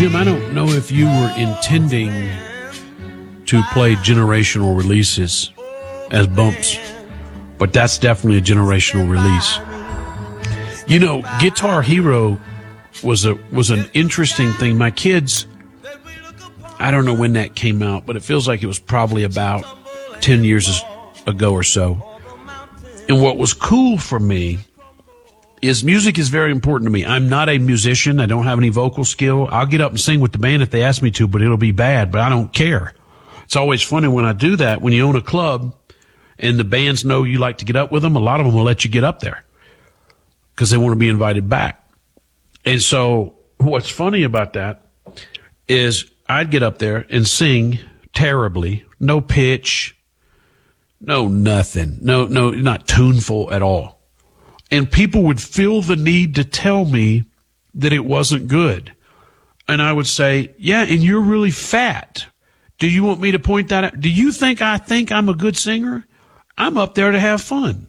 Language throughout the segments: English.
Jim, I don't know if you were intending to play generational releases as bumps, but that's definitely a generational release. You know, Guitar Hero was an interesting thing. My kids, I don't know when that came out, but it feels like it was probably about 10 years ago or so. And what was cool for me is music is very important to me. I'm not a musician. I don't have any vocal skill. I'll get up and sing with the band if they ask me to, but it'll be bad, but I don't care. It's always funny when I do that. When you own a club and the bands know you like to get up with them, a lot of them will let you get up there because they want to be invited back. And so what's funny about that is I'd get up there and sing terribly, no pitch, no nothing, no, not tuneful at all. And people would feel the need to tell me that it wasn't good. And I would say, yeah, and you're really fat. Do you want me to point that out? Do you think I think I'm a good singer? I'm up there to have fun.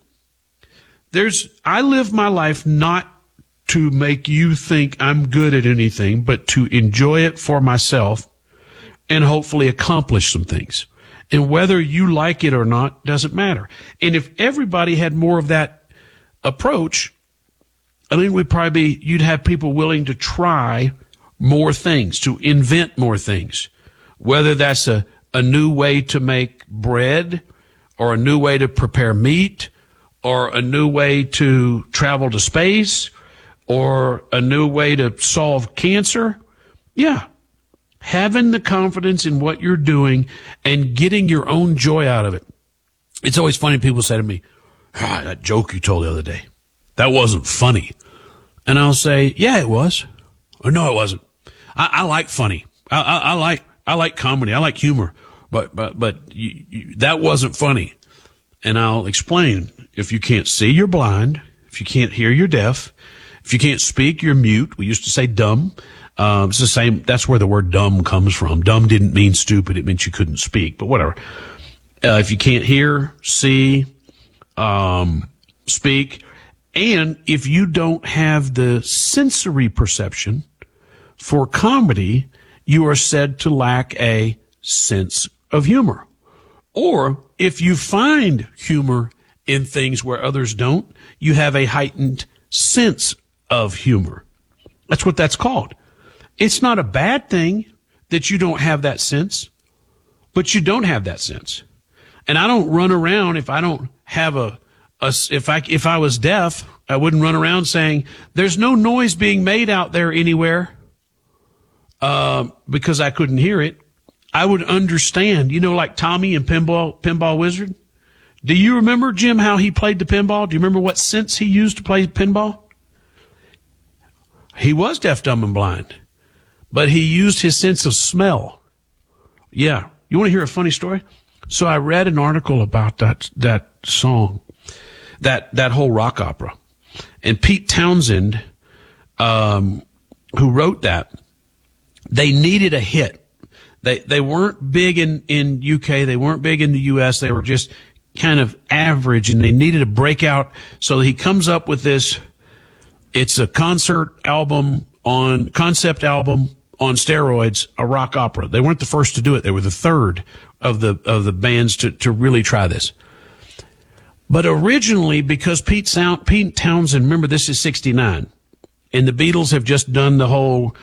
I live my life not to make you think I'm good at anything, but to enjoy it for myself and hopefully accomplish some things. And whether you like it or not doesn't matter. And if everybody had more of that approach, I think you'd have people willing to try more things, to invent more things, whether that's a new way to make bread or a new way to prepare meat or a new way to travel to space or a new way to solve cancer. Yeah. Having the confidence in what you're doing and getting your own joy out of it. It's always funny. People say to me, that joke you told the other day, that wasn't funny. And I'll say, yeah, it was. Or no, it wasn't. I like funny. I like comedy. I like humor. But that wasn't funny. And I'll explain. If you can't see, you're blind. If you can't hear, you're deaf. If you can't speak, you're mute. We used to say dumb. It's the same. That's where the word dumb comes from. Dumb didn't mean stupid. It meant you couldn't speak, but whatever. If you can't hear, see, speak, and if you don't have the sensory perception for comedy, you are said to lack a sense of humor. Or if you find humor in things where others don't, you have a heightened sense of humor. That's what that's called. It's not a bad thing that you don't have that sense, but you don't have that sense. And I don't run around if I don't have if I was deaf, I wouldn't run around saying there's no noise being made out there anywhere, because I couldn't hear it. I would understand, like Tommy and Pinball Wizard. Do you remember, Jim, how he played the pinball? Do you remember what sense he used to play pinball? He was deaf, dumb, and blind, but he used his sense of smell. Yeah. You want to hear a funny story? So I read an article about that song, that whole rock opera. And Pete Townsend, who wrote that, they needed a hit. They weren't big in UK. They weren't big in the US. They were just kind of average, and they needed a breakout. So he comes up with this. It's a concept album on steroids, a rock opera. They weren't the first to do it. They were the third of the bands to really try this. But originally, because Pete Townsend, remember this is 69, and the Beatles have just done the whole,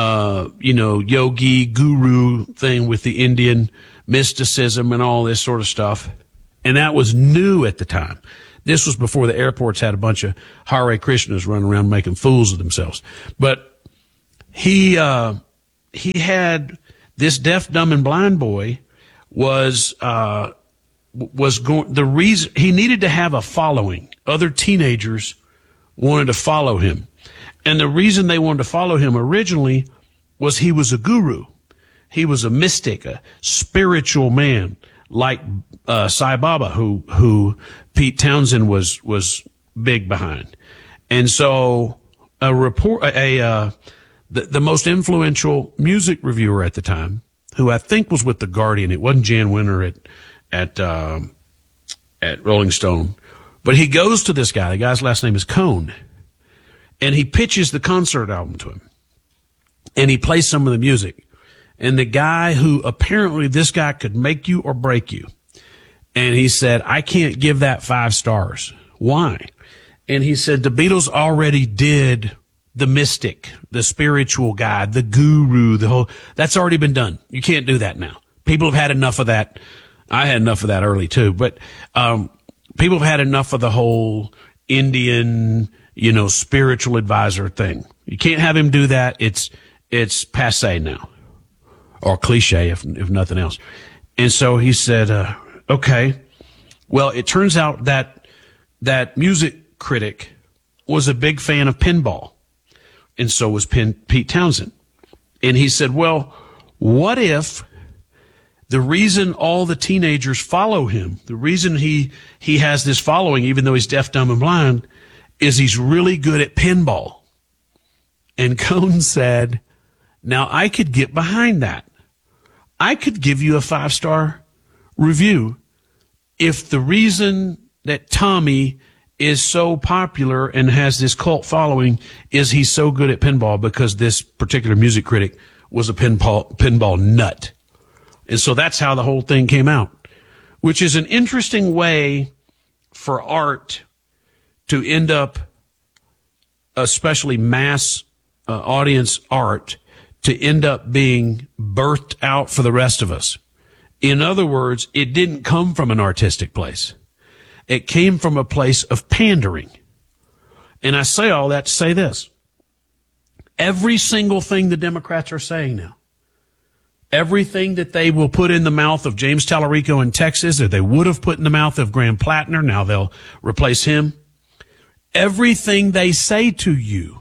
yogi guru thing with the Indian mysticism and all this sort of stuff. And that was new at the time. This was before the airports had a bunch of Hare Krishnas running around making fools of themselves. But he had this deaf, dumb, and blind boy was going, the reason he needed to have a following. Other teenagers wanted to follow him. And the reason they wanted to follow him originally was he was a guru. He was a mystic, a spiritual man, like Sai Baba, who Pete Townsend was big behind. And so the most influential music reviewer at the time, who I think was with The Guardian, it wasn't Jan Winter at Rolling Stone, but he goes to this guy. The guy's last name is Cohn, and he pitches the concert album to him. and he plays some of the music. And the guy who apparently this guy could make you or break you. And he said, I can't give that 5 stars. Why? And he said, the Beatles already did the mystic, the spiritual guy, the guru, that's already been done. You can't do that now. People have had enough of that. I had enough of that early too, but, people have had enough of the whole Indian, spiritual advisor thing. You can't have him do that. It's passé now, or cliche if nothing else. And so he said, okay. Well, it turns out that music critic was a big fan of pinball, and so was Pete Townsend. And he said, well, what if the reason all the teenagers follow him, the reason he has this following, even though he's deaf, dumb, and blind, is he's really good at pinball? And Cohn said, now I could get behind that. I could give you a 5-star review if the reason that Tommy is so popular and has this cult following is he's so good at pinball, because this particular music critic was a pinball nut. And so that's how the whole thing came out, which is an interesting way for art to end up, especially mass audience art, to end up being birthed out for the rest of us. In other words, it didn't come from an artistic place. It came from a place of pandering. And I say all that to say this. Every single thing the Democrats are saying now, everything that they will put in the mouth of James Tallarico in Texas, or they would have put in the mouth of Graham Plattner, now they'll replace him. Everything they say to you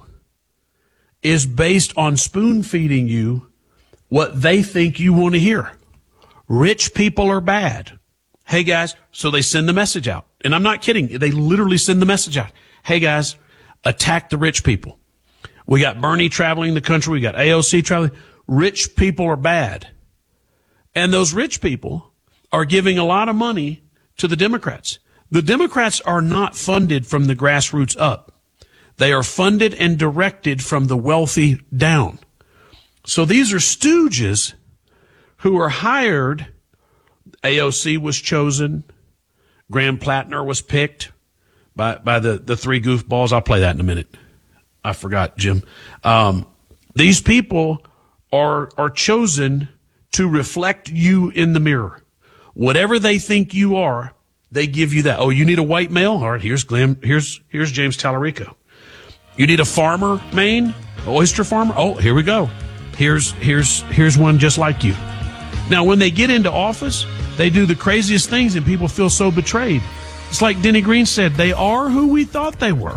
is based on spoon feeding you what they think you want to hear. Rich people are bad. Hey guys, so they send the message out. And I'm not kidding. They literally send the message out. Hey guys, attack the rich people. We got Bernie traveling the country. We got AOC traveling. Rich people are bad. And those rich people are giving a lot of money to the Democrats. The Democrats are not funded from the grassroots up. They are funded and directed from the wealthy down. So these are stooges who are hired. AOC was chosen. Graham Plattner was picked by the 3 goofballs. I'll play that in a minute. I forgot, Jim. These people are chosen to reflect you in the mirror. Whatever they think you are, they give you that. Oh, you need a white male? All right, here's James Tallarico. You need a farmer, Maine? Oyster farmer? Oh, here we go. Here's one just like you. Now, when they get into office, they do the craziest things and people feel so betrayed. It's like Denny Green said, they are who we thought they were.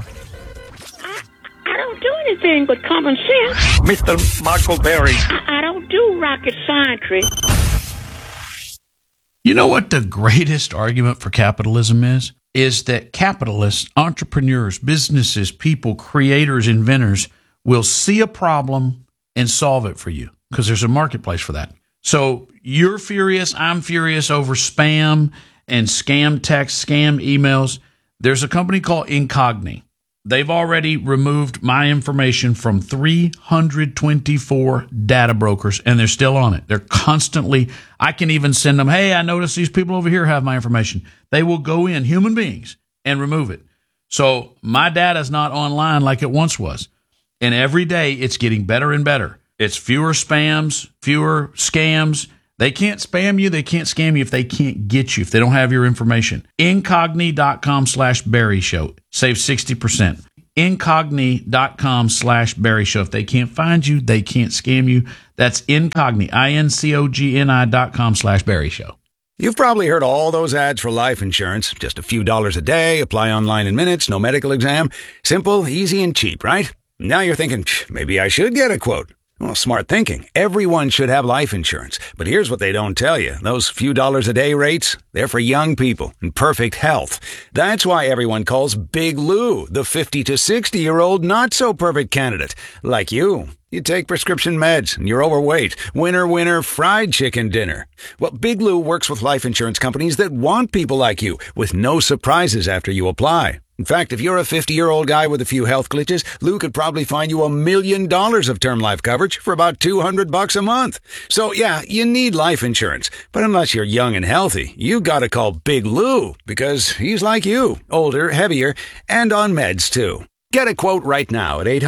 I don't do anything but common sense. Mr. Michael Berry. I don't do rocket science. You know what the greatest argument for capitalism is? Is that capitalists, entrepreneurs, businesses, people, creators, inventors will see a problem and solve it for you because there's a marketplace for that. So you're furious, I'm furious over spam and scam texts, scam emails. There's a company called Incogni. They've already removed my information from 324 data brokers, and they're still on it. They're constantly, I can even send them, hey, I notice these people over here have my information. They will go in, human beings, and remove it. So my data's not online like it once was. And every day it's getting better and better. It's fewer spams, fewer scams. They can't spam you. They can't scam you if they can't get you, if they don't have your information. Incogni.com/Barry Show. Save 60%. Incogni.com/Barry Show. If they can't find you, they can't scam you. That's Incogni, INCOGNI.com/Barry Show. You've probably heard all those ads for life insurance. Just a few dollars a day, apply online in minutes, no medical exam. Simple, easy, and cheap, right? Now you're thinking, maybe I should get a quote. Well, smart thinking. Everyone should have life insurance. But here's what they don't tell you. Those few dollars a day rates, they're for young people in perfect health. That's why everyone calls Big Lou the 50 to 60-year-old not-so-perfect candidate. Like you. You take prescription meds and you're overweight. Winner, winner, fried chicken dinner. Well, Big Lou works with life insurance companies that want people like you with no surprises after you apply. In fact, if you're a 50-year-old guy with a few health glitches, Lou could probably find you $1 million of term life coverage for about $200 a month. So yeah, you need life insurance. But unless you're young and healthy, you gotta call Big Lou, because he's like you, older, heavier, and on meds too. Get a quote right now at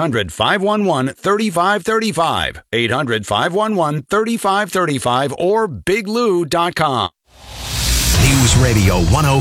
800-511-3535, 800-511-3535, or biglou.com. News Radio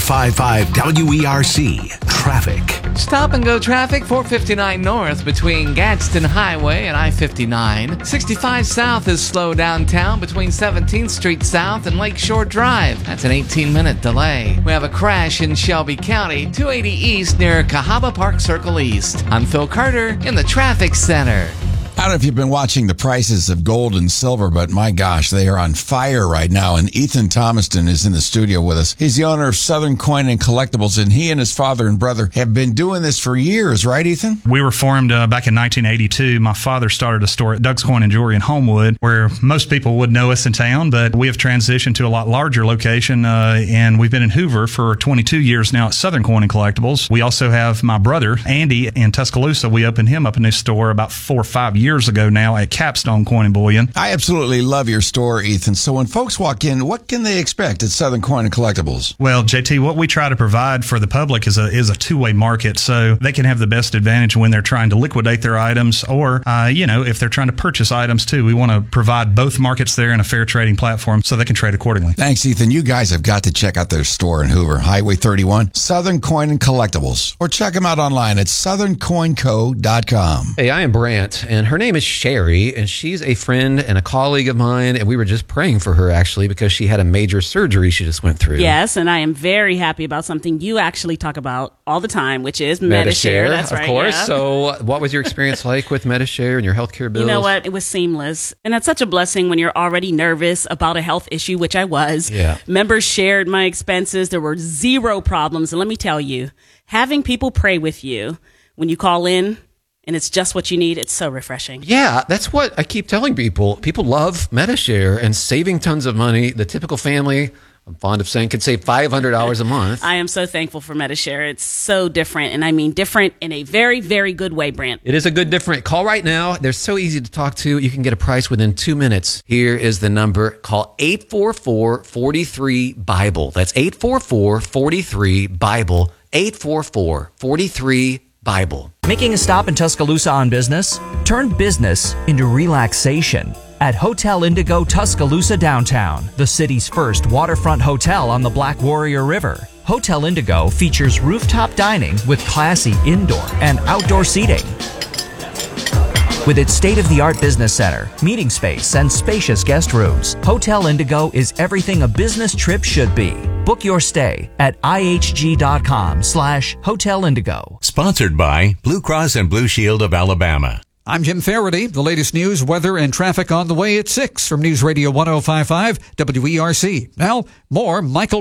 105.5 WERC. Traffic. Stop and go traffic, 459 north between Gadsden Highway and I-59. 65 south is slow downtown between 17th Street South and Lakeshore Drive. That's an 18-minute delay. We have a crash in Shelby County, 280 east near Cahaba Park Circle East. I'm Phil Carter in the Traffic Center. I don't know if you've been watching the prices of gold and silver, but my gosh, they are on fire right now. And Ethan Thomaston is in the studio with us. He's the owner of Southern Coin and Collectibles, and he and his father and brother have been doing this for years, right, Ethan? We were formed back in 1982. My father started a store at Doug's Coin and Jewelry in Homewood, where most people would know us in town, but we have transitioned to a lot larger location, and we've been in Hoover for 22 years now at Southern Coin and Collectibles. We also have my brother, Andy, in Tuscaloosa. We opened him up a new store about 4 or 5 years ago now at Capstone Coin and Bullion. I absolutely love your store, Ethan. So when folks walk in, what can they expect at Southern Coin and Collectibles? Well, JT, what we try to provide for the public is a two-way market, so they can have the best advantage when they're trying to liquidate their items, or if they're trying to purchase items too. We want to provide both markets there in a fair trading platform so they can trade accordingly. Thanks, Ethan. You guys have got to check out their store in Hoover, Highway 31, Southern Coin and Collectibles, or check them out online at southerncoinco.com. Hey, I am Brant, and her name is Sherry, and she's a friend and a colleague of mine, and we were just praying for her, actually, because she had a major surgery she just went through. Yes, and I am very happy about something you actually talk about all the time, which is Medi-Share. That's right, of course. Yeah. So what was your experience like with Medi-Share and your healthcare bills? You know what? It was seamless. And that's such a blessing when you're already nervous about a health issue, which I was. Yeah. Members shared my expenses. There were zero problems. And let me tell you, having people pray with you when you call in, and it's just what you need, it's so refreshing. Yeah, that's what I keep telling people. People love Medi-Share and saving tons of money. The typical family, I'm fond of saying, can save $500 a month. I am so thankful for Medi-Share. It's so different, and I mean different in a very, very good way, Brant. It is a good different. Call right now. They're so easy to talk to. You can get a price within 2 minutes. Here is the number. Call 844-43-BIBLE. That's 844-43-BIBLE. 844-43-BIBLE. Making a stop in Tuscaloosa on business? Turn business into relaxation at Hotel Indigo Tuscaloosa Downtown, the city's first waterfront hotel on the Black Warrior River. Hotel Indigo features rooftop dining with classy indoor and outdoor seating. With its state-of-the-art business center, meeting space, and spacious guest rooms, Hotel Indigo is everything a business trip should be. Book your stay at ihg.com/Hotel Indigo. Sponsored by Blue Cross and Blue Shield of Alabama. I'm Jim Faraday. The latest news, weather, and traffic on the way at 6 from News Radio 105.5 WERC. Now, more Michael